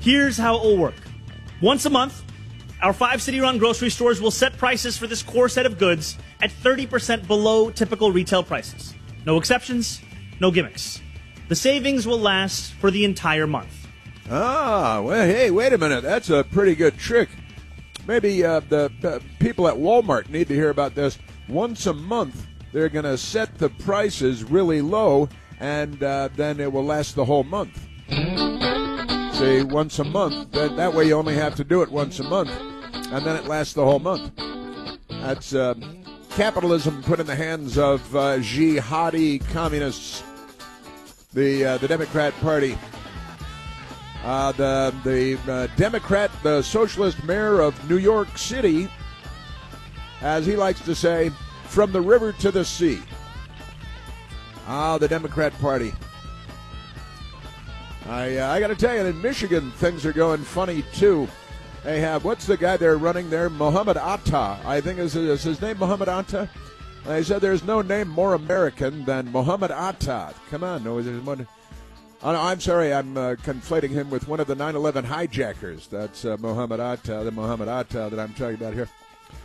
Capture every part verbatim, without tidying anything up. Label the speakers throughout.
Speaker 1: Here's how it will work. Once a month, our five city-run grocery stores will set prices for this core set of goods at thirty percent below typical retail prices. No exceptions, no gimmicks. The savings will last for the entire month.
Speaker 2: Ah, well, hey, wait a minute. That's a pretty good trick. Maybe uh, the uh, people at Walmart need to hear about this. Once a month, they're going to set the prices really low, and uh, then it will last the whole month. See, once a month. That, that way you only have to do it once a month, and then it lasts the whole month. That's uh, capitalism put in the hands of uh, jihadi communists. The uh, the Democrat Party. Uh, the the uh, Democrat, the socialist mayor of New York City, as he likes to say, from the river to the sea. Ah, the Democrat Party. I uh, I got to tell you, in Michigan, things are going funny, too. They have, what's the guy they're running there? Mohammed Atta. I think is, is his name Mohammed Atta? They said there's no name more American than Mohammed Atta. Come on, no, there's one. Oh, no, I'm sorry, I'm uh, conflating him with one of the nine eleven hijackers. That's uh, Mohammed Atta, the Mohammed Atta that I'm talking about here.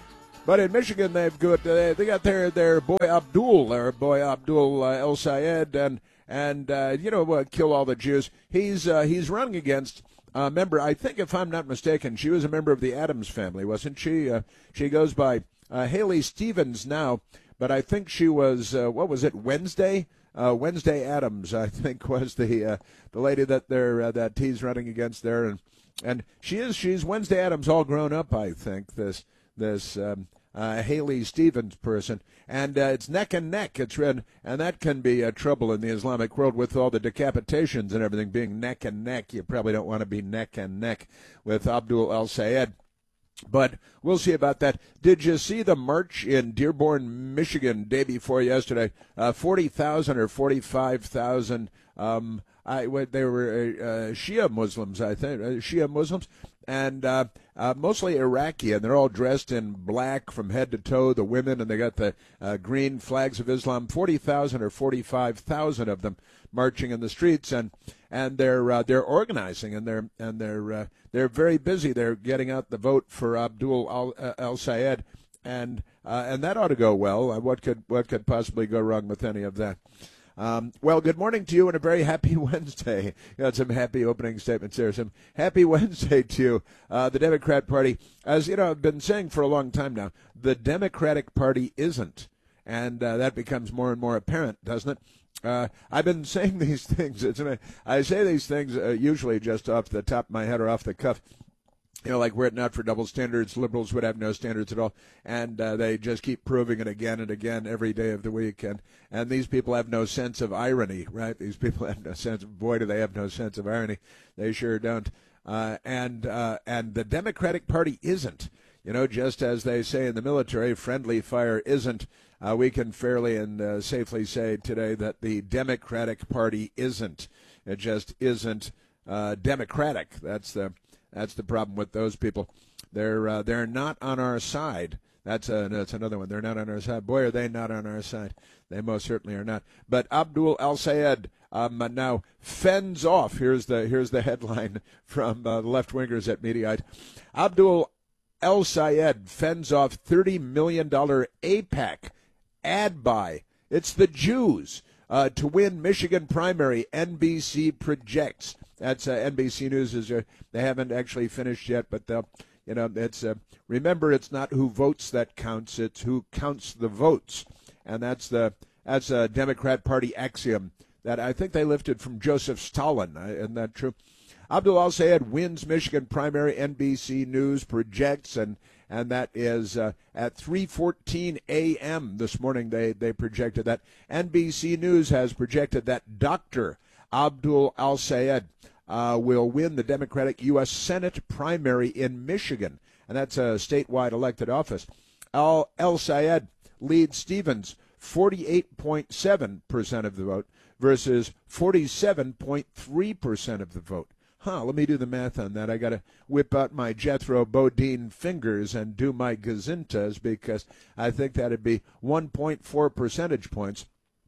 Speaker 2: But in Michigan, they've got uh, they got their their boy Abdul, their boy Abdul uh, El Sayed, and and uh, you know uh, kill all the Jews. He's uh, he's running against a member. I think, if I'm not mistaken, she was a member of the Addams family, wasn't she? Uh, she goes by uh, Haley Stevens now, but I think she was uh, what was it Wednesday? Uh, Wednesday Addams, I think, was the uh, the lady that they're uh, that he's running against there, and and she is she's Wednesday Addams all grown up. I think this this um, uh, Haley Stevens person, and uh, it's neck and neck. It's red, and that can be uh, trouble in the Islamic world with all the decapitations and everything being neck and neck. You probably don't want to be neck and neck with Abdul El Sayed. But we'll see about that. Did you see the march in Dearborn, Michigan, day before yesterday? Uh, forty thousand or forty-five thousand. Um, I they were uh, Shia Muslims, I think, uh, Shia Muslims, and uh, uh, mostly Iraqi, and they're all dressed in black from head to toe. The women, and they got the uh, green flags of Islam. Forty thousand or forty-five thousand of them marching in the streets, and and they're uh, they're organizing, and they're and they're uh, they're very busy. They're getting out the vote for Abdul Al, uh, El Sayed, and uh, and that ought to go well. Uh, what could what could possibly go wrong with any of that? Um, well, good morning to you and a very happy Wednesday. You got some happy opening statements there. Some happy Wednesday to you. Uh, the Democrat Party, as you know, I've been saying for a long time now, the Democratic Party isn't, and uh, that becomes more and more apparent, doesn't it? Uh, I've been saying these things. It's, I say these things uh, usually just off the top of my head or off the cuff. You know, like were it not for double standards, liberals would have no standards at all. And uh, they just keep proving it again and again every day of the week. And, and these people have no sense of irony, right? These people have no sense of, boy, do they have no sense of irony. They sure don't. Uh, and uh, and the Democratic Party isn't. You know, just as they say in the military, friendly fire isn't. Uh, we can fairly and uh, safely say today that the Democratic Party isn't. It just isn't uh, democratic. That's the that's the problem with those people. They're uh, they're not on our side. That's a, that's another one. They're not on our side. Boy, are they not on our side. They most certainly are not. But Abdul El Sayed um, now fends off. Here's the here's the headline from uh, the left wingers at Mediaite. Abdul El Sayed fends off thirty million dollars AIPAC ad buy. It's the Jews uh, to win Michigan primary, N B C projects. That's uh, N B C News. Is uh, they haven't actually finished yet, but they'll, you know, it's uh, remember, it's not who votes that counts, it's who counts the votes, and that's the that's a Democrat Party axiom that I think they lifted from Joseph Stalin. Isn't that true? Abdul El Sayed wins Michigan primary, N B C News projects, and and that is uh, at three fourteen a.m. this morning. They they projected that. N B C News has projected that Doctor Abdul El Sayed uh, will win the Democratic U S Senate primary in Michigan, and that's a statewide elected office. El, El Sayed leads Stevens forty-eight point seven percent of the vote versus forty-seven point three percent of the vote. Huh, let me do the math on that. I got to whip out my Jethro Bodine fingers and do my gazintas, because I think that'd be one point four percentage points.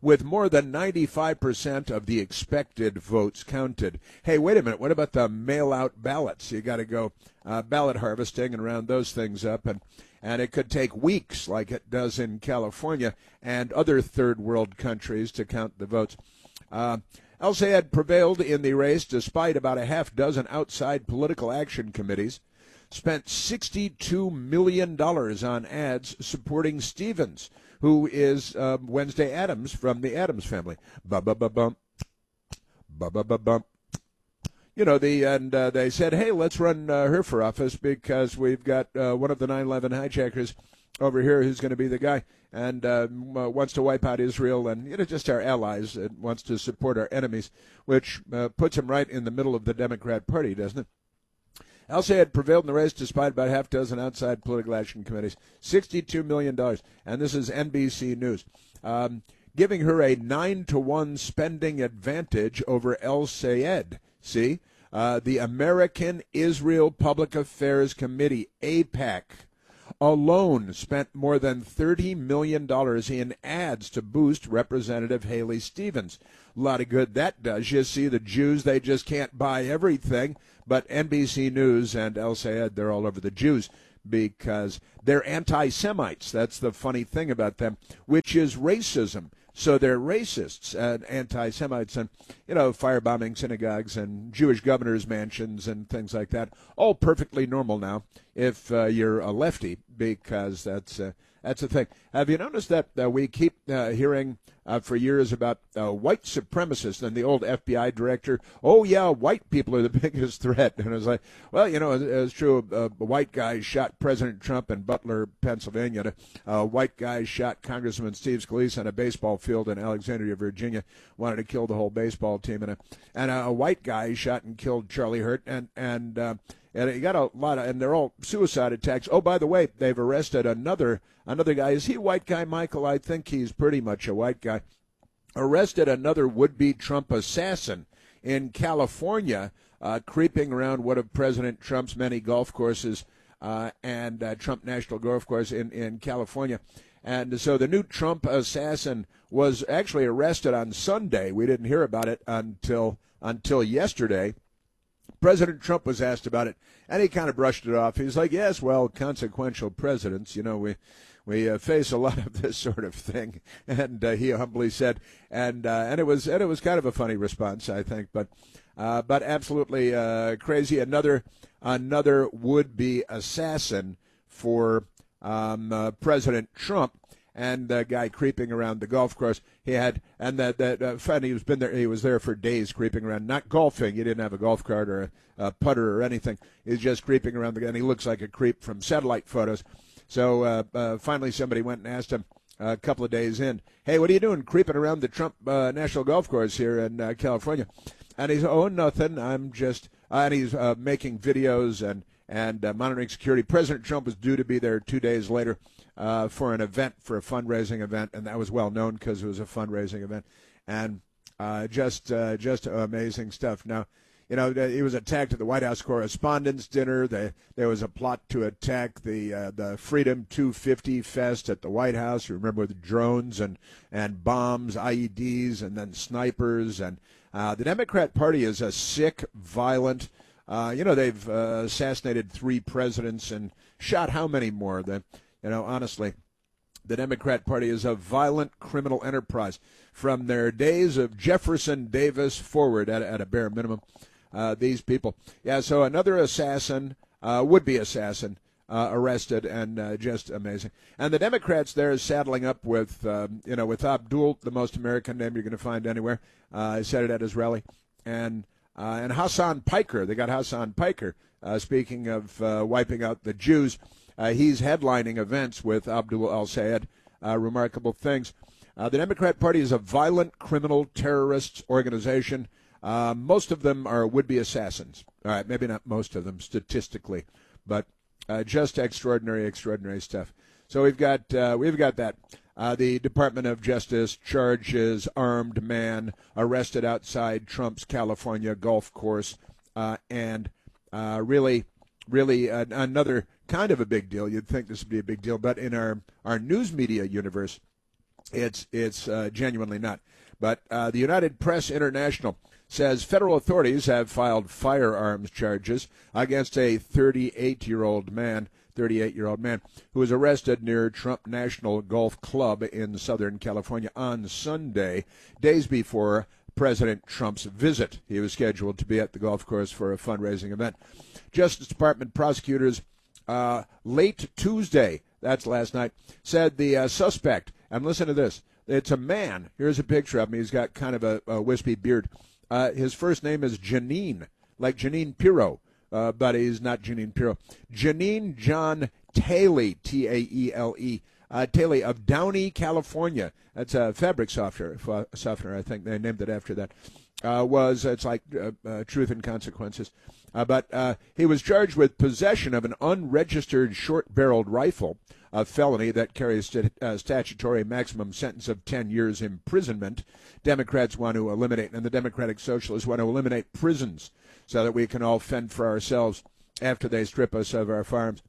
Speaker 2: with more than ninety-five percent of the expected votes counted. Hey, wait a minute. What about the mail-out ballots? You got to go uh, ballot harvesting and round those things up, and and it could take weeks, like it does in California and other third world countries, to count the votes. Uh, El-Sayed prevailed in the race despite about a half dozen outside political action committees. Spent sixty-two million dollars on ads supporting Stevens, who is uh, Wednesday Addams from the Addams family. Ba-ba-ba-bump. Ba-ba-ba-bump. You know, the and uh, they said, hey, let's run uh, her for office because we've got uh, one of the nine eleven hijackers over here who's going to be the guy and uh, wants to wipe out Israel and, you know, just our allies and wants to support our enemies, which uh, puts him right in the middle of the Democrat Party, doesn't it? El-Sayed prevailed in the race despite about half dozen outside political action committees. sixty-two million dollars. And this is N B C News. Um, giving her a nine to one spending advantage over El-Sayed. See? Uh, the American Israel Public Affairs Committee, AIPAC, alone spent more than thirty million dollars in ads to boost Representative Haley Stevens. A lot of good that does. You see, the Jews, they just can't buy everything. But N B C News and El-Sayed, they're all over the Jews because they're anti-Semites. That's the funny thing about them, which is racism. So they're racists and anti-Semites and, you know, firebombing synagogues and Jewish governors' mansions and things like that. All perfectly normal now if uh, you're a lefty, because that's uh, that's the thing. Have you noticed that uh, we keep uh, hearing uh, for years about uh, white supremacists and the old F B I director? Oh, yeah, white people are the biggest threat. And I was like, well, you know, it's true. Uh, a white guy shot President Trump in Butler, Pennsylvania. A white guy shot Congressman Steve Scalise on a baseball field in Alexandria, Virginia. Wanted to kill the whole baseball team. And a, and a, a white guy shot and killed Charlie Hurt. And, and, uh, and you got a lot of, and they're all suicide attacks. Oh, by the way, they've arrested another another guy. Is he a white guy, Michael? I think he's pretty much a white guy. Arrested another would-be Trump assassin in California, uh, creeping around one of President Trump's many golf courses uh, and uh, Trump National Golf Course in, in California. And so the new Trump assassin was actually arrested on Sunday. We didn't hear about it until until yesterday. President Trump was asked about it, and he kind of brushed it off. He's like, yes, well, consequential presidents, you know, we we uh, face a lot of this sort of thing. And uh, he humbly said, and uh, and it was and it was kind of a funny response, I think, but uh, but absolutely uh, crazy. Another another would-be assassin for um, uh, President Trump. And the guy creeping around the golf course, he had, and that that uh, friend, he was been there. He was there for days, creeping around, not golfing. He didn't have a golf cart or a, a putter or anything. He's just creeping around the. And he looks like a creep from satellite photos. So uh, uh, finally, somebody went and asked him a couple of days in, "Hey, what are you doing, creeping around the Trump uh, National Golf Course here in uh, California?" And he's, "Oh, nothing. I'm just," uh, and he's uh, making videos and and uh, monitoring security. President Trump was due to be there two days later. Uh, for an event, for a fundraising event, and that was well known because it was a fundraising event, and uh, just uh, just amazing stuff. Now, you know, he was attacked at the White House Correspondents' Dinner. They, there was a plot to attack the uh, the Freedom two fifty Fest at the White House. You remember, with drones and and bombs, I E Ds, and then snipers. And uh, the Democrat Party is a sick, violent. Uh, you know, they've uh, assassinated three presidents and shot how many more? The You know, honestly, the Democrat Party is a violent criminal enterprise from their days of Jefferson Davis forward, at, at a bare minimum. Uh, these people. Yeah, so another assassin, uh, would-be assassin, uh, arrested, and uh, just amazing. And the Democrats there is saddling up with, um, you know, with Abdul, the most American name you're going to find anywhere. Uh, I said it at his rally. And, uh, and Hassan Piker. They got Hassan Piker, uh, speaking of uh, wiping out the Jews. Uh, he's headlining events with Abdul El-Sayed. Uh, remarkable things. Uh, the Democrat Party is a violent criminal terrorist organization. Uh, most of them are would-be assassins. All right, maybe not most of them statistically, but uh, just extraordinary, extraordinary stuff. So we've got uh, we've got that. Uh, the Department of Justice charges armed man arrested outside Trump's California golf course, uh, and uh, really, really uh, another kind of a big deal. You'd think this would be a big deal, but in our, our news media universe, It's it's uh, genuinely not. But uh, the United Press International says federal authorities have filed firearms charges against a thirty-eight-year-old man, thirty-eight-year-old man who was arrested near Trump National Golf Club in Southern California on Sunday, days before President Trump's visit. He was scheduled to be at the golf course for a fundraising event. Justice Department prosecutors uh, late Tuesday, that's last night, said the uh, suspect, and listen to this, it's a man. Here's a picture of him. He's got kind of a, a wispy beard. Uh, his first name is Janine, like Janine Pirro, uh, but he's not Janine Pirro. Janine John Taylor, T A E L E, uh, Taylor of Downey, California. That's a fabric softener, softener, I think. They named it after that. Uh, was, it's like uh, uh, Truth and Consequences. Uh, but uh, he was charged with possession of an unregistered short-barreled rifle, a felony that carries st- uh, statutory maximum sentence of ten years imprisonment. Democrats want to eliminate, and the Democratic Socialists want to eliminate prisons so that we can all fend for ourselves after they strip us of our farms,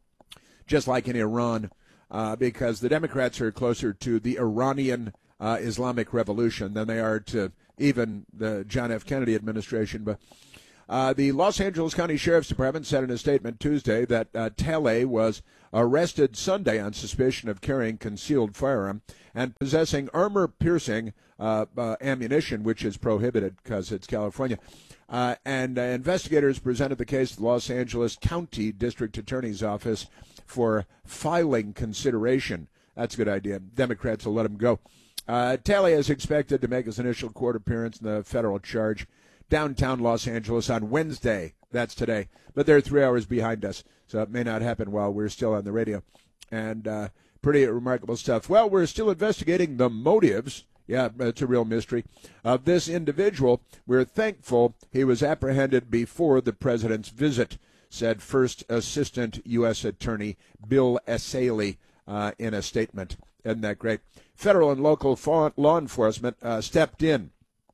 Speaker 2: just like in Iran, uh, because the Democrats are closer to the Iranian uh, Islamic Revolution than they are to even the John F. Kennedy administration. But uh, the Los Angeles County Sheriff's Department said in a statement Tuesday that uh, Taylor was arrested Sunday on suspicion of carrying concealed firearm and possessing armor-piercing uh, uh, ammunition, which is prohibited because it's California. Uh, and uh, investigators presented the case to the Los Angeles County District Attorney's Office for filing consideration. That's a good idea. Democrats will let him go. Uh, Taylor is expected to make his initial court appearance in the federal charge downtown Los Angeles on Wednesday. That's today. But they're three hours behind us, so it may not happen while we're still on the radio. And uh, pretty remarkable stuff. Well, we're still investigating the motives. Yeah, it's a real mystery of this individual. We're thankful he was apprehended before the president's visit, said First Assistant U S Attorney Bill Essayli uh, in a statement. Isn't that great? Federal and local law enforcement uh, stepped in.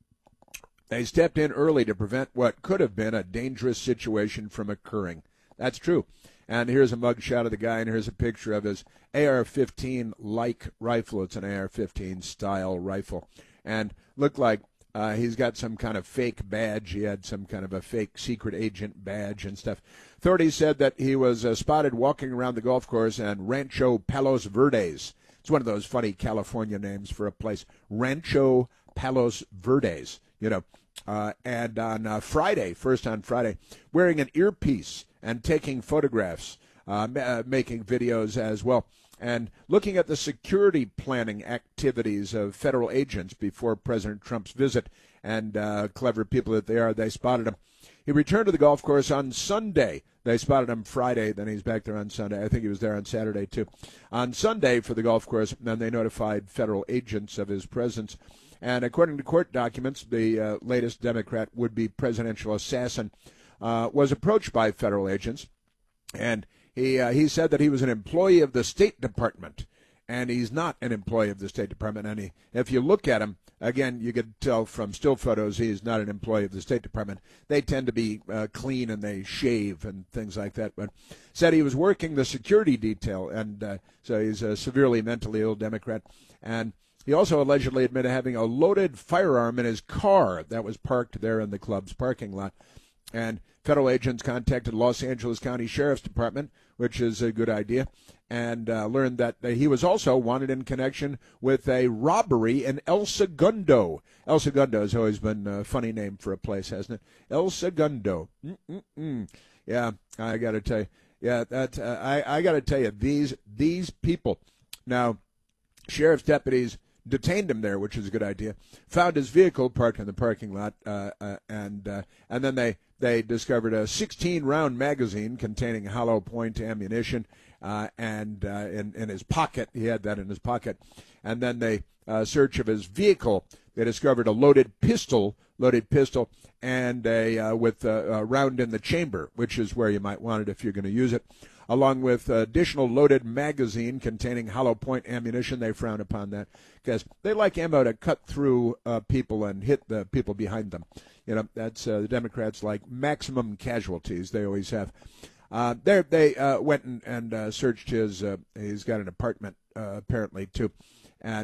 Speaker 2: They stepped in early to prevent what could have been a dangerous situation from occurring. That's true. And here's a mugshot of the guy, and here's a picture of his A R fifteen-like rifle. It's an A R fifteen style rifle. And looked like uh, he's got some kind of fake badge. He had some kind of a fake secret agent badge and stuff. Authorities said that he was uh, spotted walking around the golf course and Rancho Palos Verdes. It's one of those funny California names for a place. Rancho Palos Verdes, you know. Uh, and on uh, Friday, first on Friday, wearing an earpiece and taking photographs, uh, ma- uh, making videos as well, and looking at the security planning activities of federal agents before President Trump's visit. And uh, clever people that they are, they spotted him. He returned to the golf course on Sunday. They spotted him Friday, then he's back there on Sunday. I think he was there on Saturday, too. On Sunday for the golf course, then they notified federal agents of his presence. And according to court documents, the uh, latest Democrat would-be presidential assassin uh, was approached by federal agents, and he uh, he said that he was an employee of the State Department, and he's not an employee of the State Department. And he, if you look at him, again, you could tell from still photos he's not an employee of the State Department. They tend to be uh, clean and they shave and things like that. But said he was working the security detail, and uh, so he's a severely mentally ill Democrat. And he also allegedly admitted having a loaded firearm in his car that was parked there in the club's parking lot. And federal agents contacted Los Angeles County Sheriff's Department, which is a good idea, and uh, learned that he was also wanted in connection with a robbery in El Segundo. El Segundo has always been a funny name for a place, hasn't it? El Segundo. Mm-mm-mm. Yeah, I got to tell you. Yeah, that uh, I, I got to tell you, these these people. Now, sheriff's deputies detained him there, which is a good idea. Found his vehicle parked in the parking lot, uh, uh, and uh, and then they, they discovered a sixteen-round magazine containing hollow point ammunition, uh, and uh, in in his pocket, he had that in his pocket. And then they uh, search of his vehicle, they discovered a loaded pistol, loaded pistol, and a uh, with a, a round in the chamber, which is where you might want it if you're going to use it. Along with additional loaded magazine containing hollow point ammunition. They frown upon that because they like ammo to cut through uh, people and hit the people behind them. You know, that's uh, the Democrats like maximum casualties. They always have. Uh, there, they uh, went and, and uh, searched his. Uh, he's got an apartment uh, apparently too, and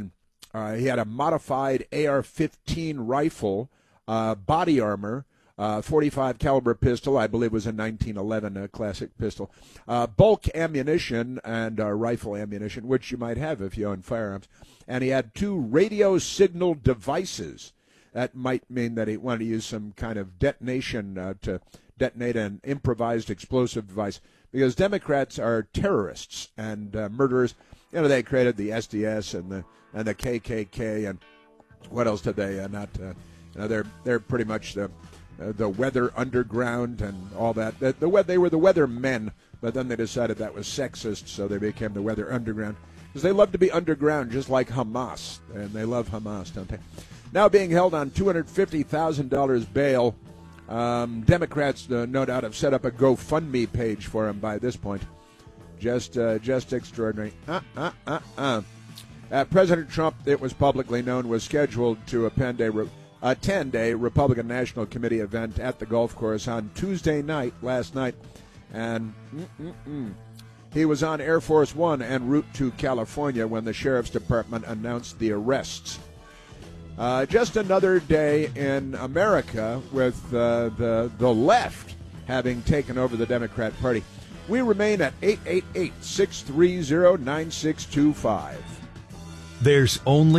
Speaker 2: Uh, he had a modified A R fifteen rifle, uh, body armor, uh, forty-five caliber pistol. I believe it was a nineteen eleven uh, classic pistol, uh, bulk ammunition and uh, rifle ammunition, which you might have if you own firearms. And he had two radio signal devices. That might mean that he wanted to use some kind of detonation uh, to detonate an improvised explosive device, because Democrats are terrorists and uh, murderers. You know, they created the S D S and the and the K K K, and what else did they uh, not? Uh, you know, they're they're pretty much the uh, the Weather Underground and all that. The, the they were the Weather Men, but then they decided that was sexist, so they became the Weather Underground, because they love to be underground, just like Hamas, and they love Hamas, don't they? Now being held on two hundred fifty thousand dollars bail. Um, Democrats, uh, no doubt, have set up a GoFundMe page for him by this point. Just, uh, just extraordinary. Uh, uh, uh, uh. Uh, President Trump, it was publicly known, was scheduled to attend a, re- attend a Republican National Committee event at the golf course on Tuesday night, last night, and mm-mm-mm. he was on Air Force One en route to California when the Sheriff's Department announced the arrests. Uh, just another day in America with uh, the the left having taken over the Democrat Party. We remain at eight eight eight, six three zero, nine six two five.
Speaker 3: There's only